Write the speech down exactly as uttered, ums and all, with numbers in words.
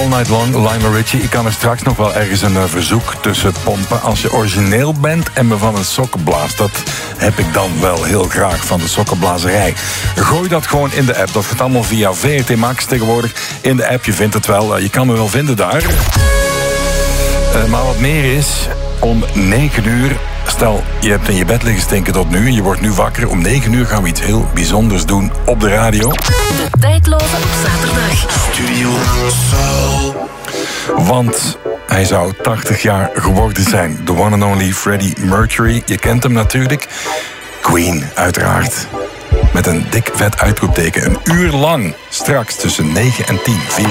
Night Long, Lionel Richie. Ik kan er straks nog wel ergens een uh, verzoek tussen pompen. Als je origineel bent en me van een sokken blaast. Dat heb ik dan wel heel graag, van de sokkenblazerij. Gooi dat gewoon in de app. Dat gaat allemaal via V R T Max tegenwoordig. In de app, je vindt het wel. Uh, je kan me wel vinden daar. Uh, maar wat meer is, om negen uur... Stel, je hebt in je bed liggen stinken tot nu en je wordt nu wakker. Om negen uur gaan we iets heel bijzonders doen op de radio. De tijdloze op zaterdag. Studio Soul. Want hij zou tachtig jaar geworden zijn. The one and only Freddie Mercury. Je kent hem natuurlijk. Queen, uiteraard. Met een dik vet uitroepteken. Een uur lang. Straks tussen negen en tien.